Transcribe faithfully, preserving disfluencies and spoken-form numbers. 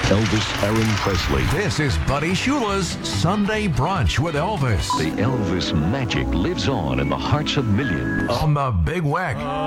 Elvis Aaron Presley. This is Buddy Shula's Sunday Brunch with Elvis The Elvis magic lives on in the hearts of millions. on the Big Weck.